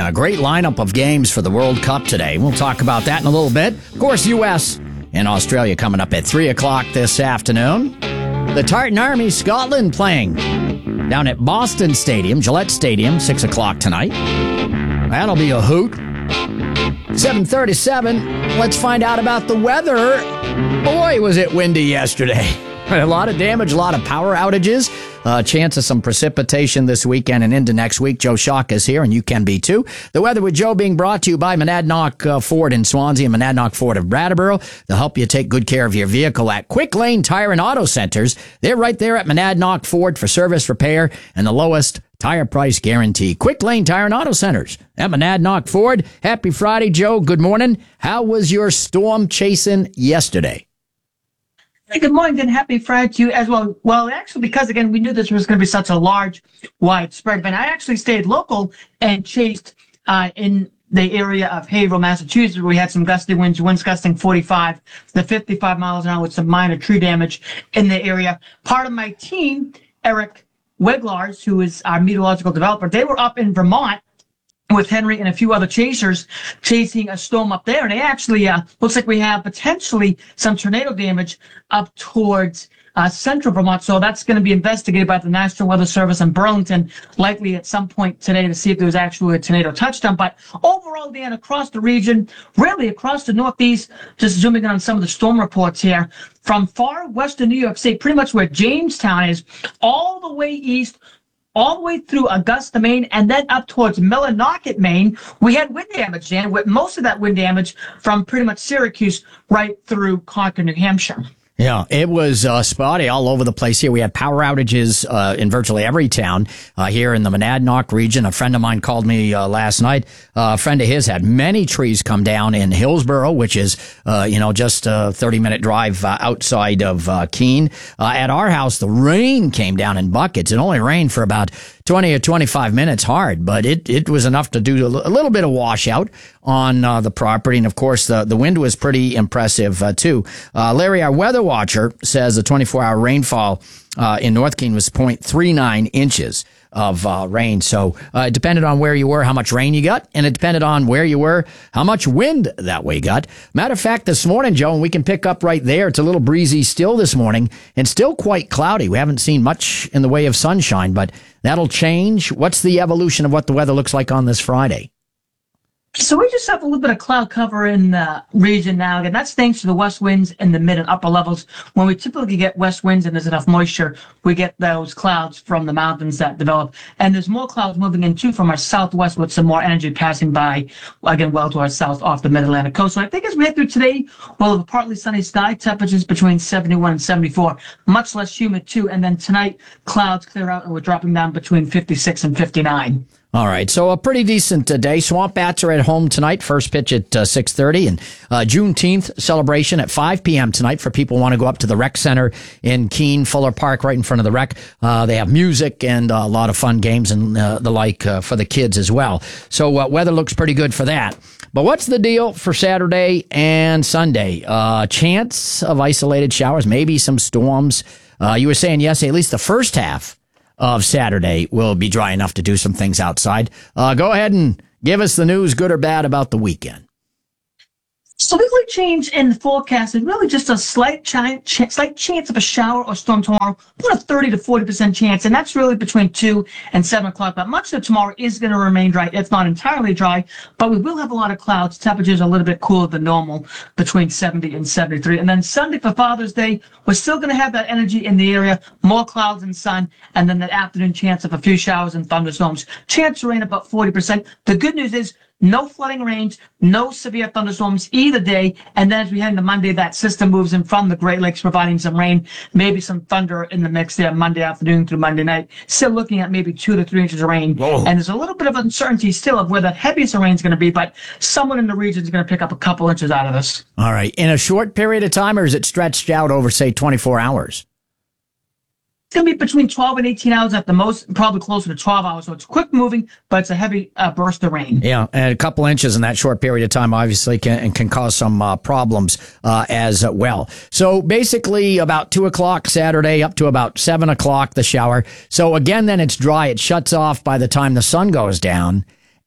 great lineup of games for the World Cup today. We'll talk about that in a little bit. Of course, U.S. and Australia coming up at 3 o'clock this afternoon. The Tartan Army Scotland playing down at Boston Stadium, Gillette Stadium, 6 o'clock tonight. That'll be a hoot. 7:37. Let's find out about the weather. Boy, was it windy yesterday. A lot of damage, a lot of power outages. Chance of some precipitation this weekend and into next week. Joe Shock is here, and you can be too. The Weather with Joe being brought to you by Monadnock Ford in Swansea and Monadnock Ford of Brattleboro. They'll help you take good care of your vehicle at Quick Lane Tire and Auto Centers. They're right there at Monadnock Ford for service, repair, and the lowest tire price guarantee. Quick Lane Tire and Auto Centers at Monadnock Ford. Happy Friday, Joe. Good morning. How was your storm chasing yesterday? Hey, good morning and happy Friday to you as well. Well, actually, because again, we knew this was going to be such a large, widespread event, I actually stayed local and chased in the area of Haverhill, Massachusetts, where we had some gusty winds gusting 45 to 55 miles an hour with some minor tree damage in the area. Part of my team, Eric Weglars, who is our meteorological developer, they were up in Vermont with Henry and a few other chasers chasing a storm up there. And they actually, looks like we have potentially some tornado damage up towards central Vermont. So that's going to be investigated by the National Weather Service in Burlington, likely at some point today to see if there was actually a tornado touchdown. But overall, Dan, across the region, really across the Northeast, just zooming in on some of the storm reports here, from far western New York State, pretty much where Jamestown is, all the way east, all the way through Augusta, Maine, and then up towards Millinocket, Maine, we had wind damage, Dan, with most of that wind damage from pretty much Syracuse right through Concord, New Hampshire. Yeah, it was spotty all over the place here. We had power outages in virtually every town here in the Monadnock region. A friend of mine called me last night. A friend of his had many trees come down in Hillsborough, which is, just a 30-minute drive outside of Keene. At our house, the rain came down in buckets. It only rained for about 20 or 25 minutes hard, but it was enough to do a little bit of washout on the property. And, of course, the wind was pretty impressive, too. Larry, our weather watcher, says the 24-hour rainfall in North Keene was 0.39 inches of rain. So it depended on where you were, how much rain you got, and it depended on where you were, how much wind that way got. Matter of fact, this morning, Joe, and we can pick up right there, it's a little breezy still this morning and still quite cloudy. We haven't seen much in the way of sunshine, but that'll change. What's the evolution of what the weather looks like on this Friday? So we just have a little bit of cloud cover in the region now. Again, that's thanks to the west winds in the mid and upper levels. When we typically get west winds and there's enough moisture, we get those clouds from the mountains that develop. And there's more clouds moving in too from our southwest with some more energy passing by, again, well to our south off the mid-Atlantic coast. So I think as we head through today, we'll have a partly sunny sky, temperatures between 71 and 74, much less humid too. And then tonight, clouds clear out and we're dropping down between 56 and 59. All right, so a pretty decent day. Swamp Bats are at home tonight. First pitch at 6:30, and Juneteenth celebration at 5 p.m. tonight for people who want to go up to the rec center in Keene, Fuller Park, right in front of the rec. They have music and a lot of fun games and the like for the kids as well. So weather looks pretty good for that. But what's the deal for Saturday and Sunday? Chance of isolated showers, maybe some storms. You were saying yesterday, at least the first half of Saturday will be dry enough to do some things outside. Go ahead and give us the news, good or bad, about the weekend. So the only change in the forecast is really just a slight chance of a shower or storm tomorrow, about a 30 to 40% chance, and that's really between 2 and 7 o'clock. But much of tomorrow is going to remain dry. It's not entirely dry, but we will have a lot of clouds. Temperatures are a little bit cooler than normal, between 70 and 73. And then Sunday for Father's Day, we're still going to have that energy in the area, more clouds and sun, and then that afternoon chance of a few showers and thunderstorms. Chance of rain about 40%. The good news is no flooding range, no severe thunderstorms either day. And then as we head into Monday, that system moves in from the Great Lakes, providing some rain, maybe some thunder in the mix there Monday afternoon through Monday night. Still looking at maybe 2 to 3 inches of rain. Whoa. And there's a little bit of uncertainty still of where the heaviest rain is going to be, but someone in the region is going to pick up a couple inches out of this. All right. In a short period of time, or is it stretched out over, say, 24 hours? It's going to be between 12 and 18 hours at the most, probably closer to 12 hours. So it's quick moving, but it's a heavy burst of rain. Yeah, and a couple inches in that short period of time obviously can cause some problems as well. So basically about 2 o'clock Saturday up to about 7 o'clock, the shower. So again, then it's dry. It shuts off by the time the sun goes down.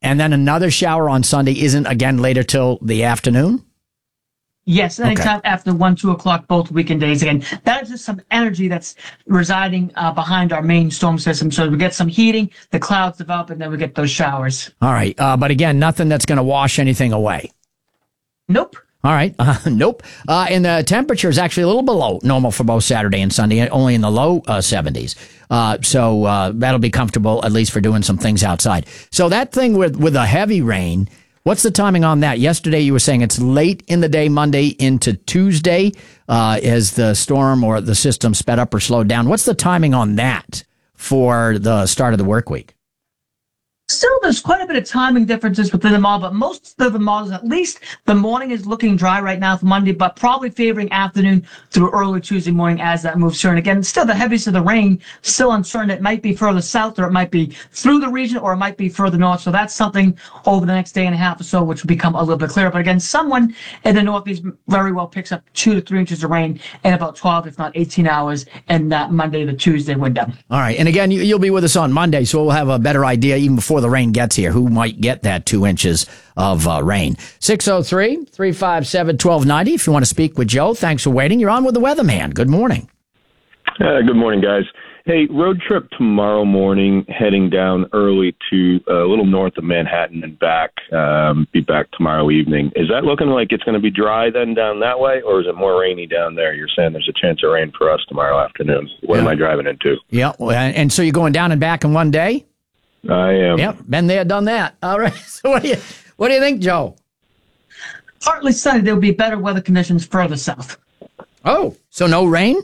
And then another shower on Sunday isn't again later till the afternoon? Yes, anytime after 1, 2 o'clock, both weekend days. Again, that is just some energy that's residing behind our main storm system. So we get some heating, the clouds develop, and then we get those showers. All right. But again, nothing that's going to wash anything away. Nope. All right. Nope. And the temperature is actually a little below normal for both Saturday and Sunday, only in the low 70s. So that'll be comfortable, at least for doing some things outside. So that thing with the heavy rain, what's the timing on that? Yesterday you were saying it's late in the day, Monday into Tuesday, as the storm or the system sped up or slowed down. What's the timing on that for the start of the work week? Still, there's quite a bit of timing differences within them all, but most of the models, at least the morning is looking dry right now for Monday, but probably favoring afternoon through early Tuesday morning as that moves through. And again, still the heaviest of the rain, still uncertain. It might be further south, or it might be through the region, or it might be further north. So that's something over the next day and a half or so, which will become a little bit clearer. But again, someone in the northeast very well picks up 2 to 3 inches of rain in about 12, if not 18 hours in that Monday to Tuesday window. All right. And again, you'll be with us on Monday, so we'll have a better idea even before the rain gets here who might get that 2 inches of rain. 603-357-1290 if you want to speak with Joe. Thanks for waiting. You're on with the weatherman. Good morning. Good morning, guys. Hey, road trip tomorrow morning, heading down early to a little north of Manhattan and back. Be back tomorrow evening. Is that looking like it's going to be dry then down that way, or is it more rainy down there? You're saying there's a chance of rain for us tomorrow afternoon. What am I driving into? Yeah, and so you're going down and back in one day? I am. Yep, been there, done that. All right. So what do you think, Joe? Partly sunny. There will be better weather conditions further south. Oh, so no rain?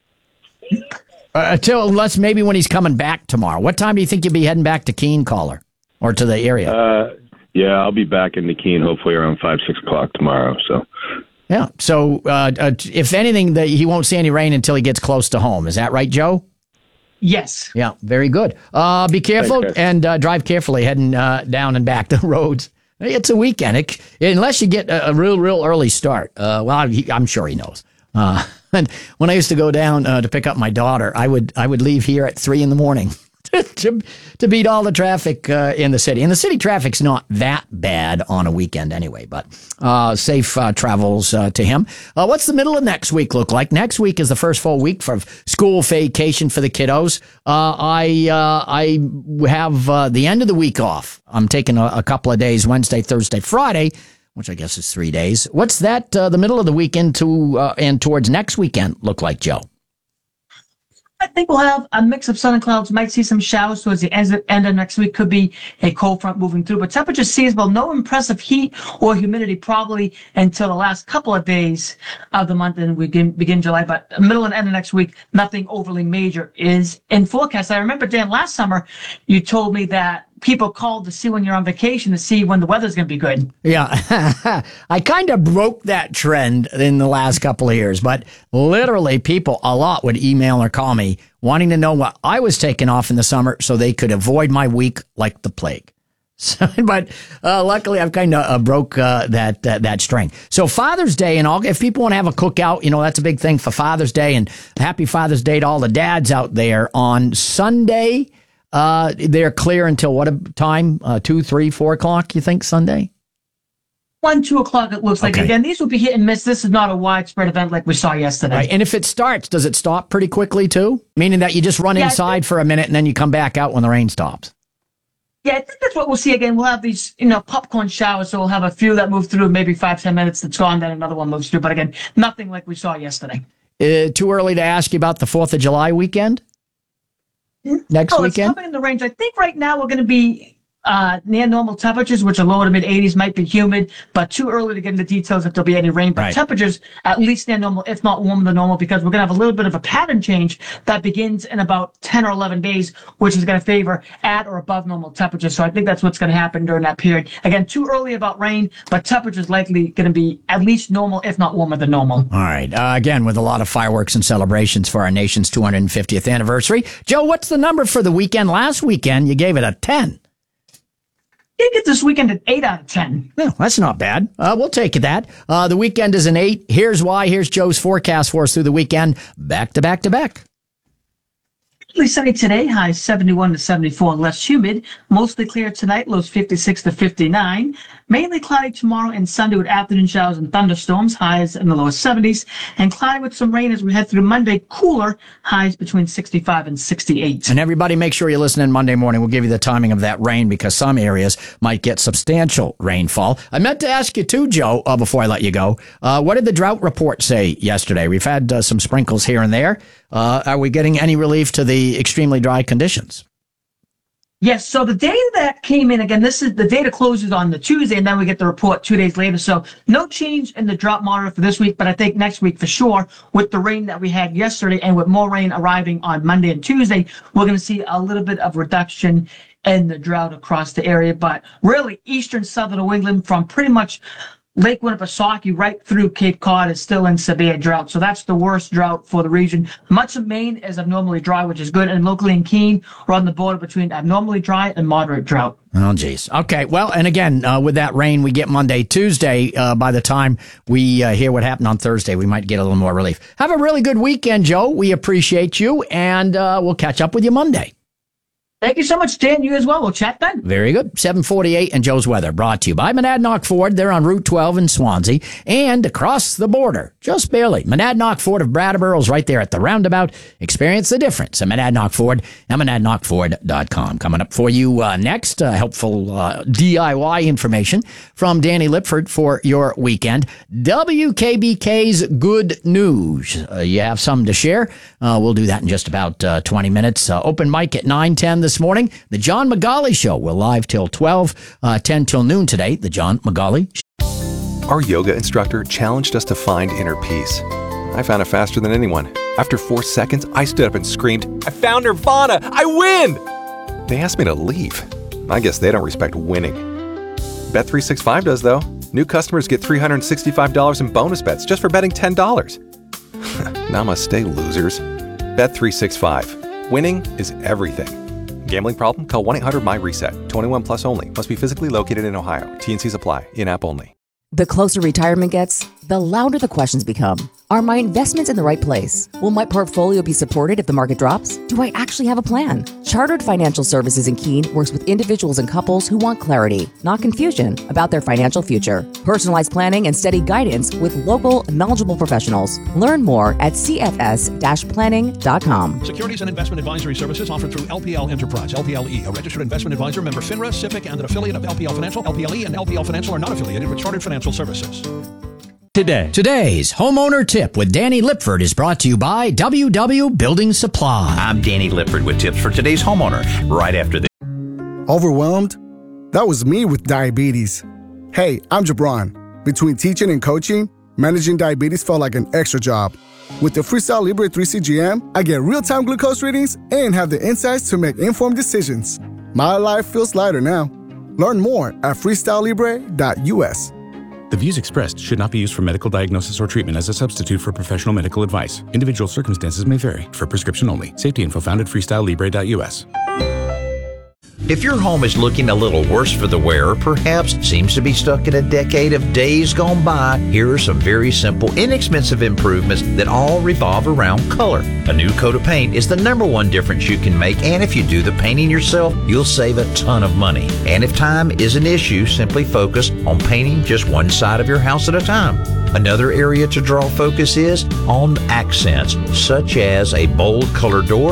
Unless maybe when he's coming back tomorrow. What time do you think you'll be heading back to Keene, caller, or to the area? Yeah, I'll be back into Keene hopefully around 5, 6 o'clock tomorrow. So. Yeah. So if anything, he won't see any rain until he gets close to home. Is that right, Joe? Yes. Yeah, very good. Be careful. Thanks, and drive carefully heading down and back the roads. It's a weekend. Unless you get a real early start. Well, I'm sure he knows. And when I used to go down to pick up my daughter, I would leave here at 3 a.m. to beat all the traffic in the city. And the city traffic's not that bad on a weekend anyway, but safe travels to him. What's the middle of next week look like? Next week is the first full week for school vacation for the kiddos. I have the end of the week off. I'm taking a couple of days, Wednesday, Thursday, Friday, which I guess is 3 days. What's that, the middle of the weekend and towards next weekend look like, Joe? I think we'll have a mix of sun and clouds. Might see some showers towards the end of next week. Could be a cold front moving through. But temperature seasonable. No impressive heat or humidity probably until the last couple of days of the month, and we begin July. But middle and end of next week, nothing overly major is in forecast. I remember, Dan, last summer you told me that people called to see when you're on vacation to see when the weather's going to be good. Yeah, I kind of broke that trend in the last couple of years, but literally people a lot would email or call me wanting to know what I was taking off in the summer so they could avoid my week like the plague. So, but luckily I've kind of broke that string. So Father's Day and all, if people want to have a cookout, that's a big thing for Father's Day, and happy Father's Day to all the dads out there on Sunday. They're clear until what time? 2, 3, 4 o'clock, you think, Sunday? 1, 2 o'clock, it looks like. Okay. Again, these will be hit and miss. This is not a widespread event like we saw yesterday. Right. And if it starts, does it stop pretty quickly, too? Meaning that you just run inside for a minute and then you come back out when the rain stops? Yeah, I think that's what we'll see again. We'll have these, popcorn showers, so we'll have a few that move through, maybe 5, 10 minutes that's gone, then another one moves through. But again, nothing like we saw yesterday. Too early to ask you about the 4th of July weekend? Next weekend? It's coming in the range. I think right now we're going to be near normal temperatures, which are low to mid 80s, might be humid, but too early to get into details if there'll be any rain. But right. Temperatures at least near normal, if not warmer than normal, because we're going to have a little bit of a pattern change that begins in about 10 or 11 days, which is going to favor at or above normal temperatures. So I think that's what's going to happen during that period. Again, too early about rain, but temperatures likely going to be at least normal, if not warmer than normal. All right. Again, with a lot of fireworks and celebrations for our nation's 250th anniversary. Joe, what's the number for the weekend? Last weekend, you gave it a 10. You get this weekend an 8 out of 10. Well, that's not bad. We'll take that. The weekend is an 8. Here's why. Here's Joe's forecast for us through the weekend. Back to back to back. Partly sunny today, highs 71 to 74, less humid. Mostly clear tonight, lows 56 to 59. Mainly cloudy tomorrow and Sunday with afternoon showers and thunderstorms, highs in the lower 70s. And cloudy with some rain as we head through Monday, cooler, highs between 65 and 68. And everybody, make sure you listen in Monday morning. We'll give you the timing of that rain because some areas might get substantial rainfall. I meant to ask you too, Joe, before I let you go. What did the drought report say yesterday? We've had some sprinkles here and there. Are we getting any relief to the extremely dry conditions? Yes, so the data that came in, again, this is the data closes on the Tuesday, and then we get the report 2 days later. So no change in the drought monitor for this week, but I think next week for sure, with the rain that we had yesterday and with more rain arriving on Monday and Tuesday, we're going to see a little bit of reduction in the drought across the area. But really, eastern southern New England from pretty much Lake Winnipesaukee right through Cape Cod is still in severe drought. So that's the worst drought for the region. Much of Maine is abnormally dry, which is good. And locally in Keene, we're on the border between abnormally dry and moderate drought. Oh, geez. Okay. Well, and again, with that rain we get Monday, Tuesday, by the time we hear what happened on Thursday, we might get a little more relief. Have a really good weekend, Joe. We appreciate you, and we'll catch up with you Monday. Thank you so much, Dan. You as well. We'll chat then. Very good. 7:48 and Joe's weather brought to you by Monadnock Ford. They're on Route 12 in Swansea and across the border, just barely. Monadnock Ford of Brattleboro's right there at the roundabout. Experience the difference at Monadnock Ford and monadnockford.com. Coming up for you next, helpful DIY information from Danny Lipford for your weekend. WKBK's Good News. You have some to share. We'll do that in just about 20 minutes. Open mic at 9:10 this morning. The John McGauley Show. We're live till 12, 10 till noon today. The John McGauley. Our yoga instructor challenged us to find inner peace. I found it faster than anyone. After 4 seconds, I stood up and screamed, "I found Nirvana! I win!" They asked me to leave. I guess they don't respect winning. Bet365 does, though. New customers get $365 in bonus bets just for betting $10. Namaste, losers. Bet365. Winning is everything. Gambling problem? Call 1-800-MY-RESET. 21 plus only. Must be physically located in Ohio. T&Cs apply. In-app only. The closer retirement gets, the louder the questions become. Are my investments in the right place? Will my portfolio be supported if the market drops? Do I actually have a plan? Chartered Financial Services in Keene works with individuals and couples who want clarity, not confusion, about their financial future. Personalized planning and steady guidance with local, knowledgeable professionals. Learn more at cfs-planning.com. Securities and investment advisory services offered through LPL Enterprise, LPLE, a registered investment advisor, member FINRA, SIPC, and an affiliate of LPL Financial. LPLE and LPL Financial are not affiliated with Chartered Financial Services. Today's homeowner tip with Danny Lipford is brought to you by WW Building Supply. I'm Danny Lipford with tips for today's homeowner right after this. Overwhelmed? That was me with diabetes. Hey, I'm Jabron. Between teaching and coaching, managing diabetes felt like an extra job. With the Freestyle Libre 3 CGM, I get real-time glucose readings and have the insights to make informed decisions. My life feels lighter now. Learn more at freestylelibre.us. The views expressed should not be used for medical diagnosis or treatment as a substitute for professional medical advice. Individual circumstances may vary. For prescription only. Safety info found at freestylelibre.us. If your home is looking a little worse for the wear, perhaps seems to be stuck in a decade of days gone by, here are some very simple, inexpensive improvements that all revolve around color. A new coat of paint is the #1 difference you can make, and if you do the painting yourself, you'll save a ton of money. And if time is an issue, simply focus on painting just one side of your house at a time. Another area to draw focus is on accents, such as a bold color door